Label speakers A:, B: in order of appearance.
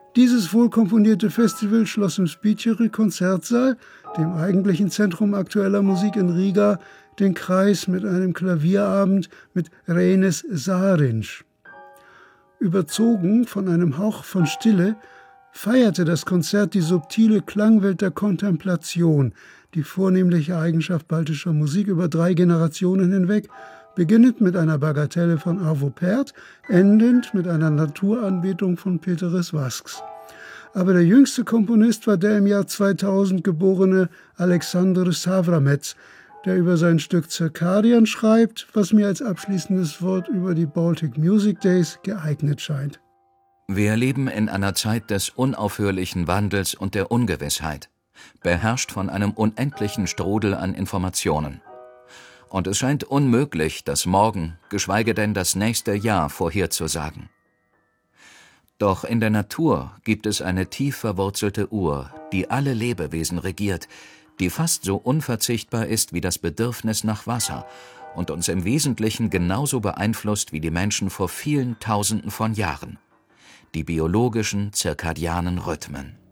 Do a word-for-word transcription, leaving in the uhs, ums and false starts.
A: Dieses wohlkomponierte Festival schloss im Spiteri-Konzertsaal, dem eigentlichen Zentrum aktueller Musik in Riga, den Kreis mit einem Klavierabend mit Reines Sarinc. Überzogen von einem Hauch von Stille feierte das Konzert die subtile Klangwelt der Kontemplation, die vornehmliche Eigenschaft baltischer Musik über drei Generationen hinweg, beginnend mit einer Bagatelle von Arvo Pärt, endend mit einer Naturanbetung von Péteris Vasks. Aber der jüngste Komponist war der im Jahr zweitausend geborene Alexander Savramets, der über sein Stück Circadian schreibt, was mir als abschließendes Wort über die Baltic Music Days geeignet scheint.
B: Wir leben in einer Zeit des unaufhörlichen Wandels und der Ungewissheit, beherrscht von einem unendlichen Strudel an Informationen. Und es scheint unmöglich, das Morgen, geschweige denn das nächste Jahr vorherzusagen. Doch in der Natur gibt es eine tief verwurzelte Uhr, die alle Lebewesen regiert, die fast so unverzichtbar ist wie das Bedürfnis nach Wasser und uns im Wesentlichen genauso beeinflusst wie die Menschen vor vielen Tausenden von Jahren: die biologischen zirkadianen Rhythmen.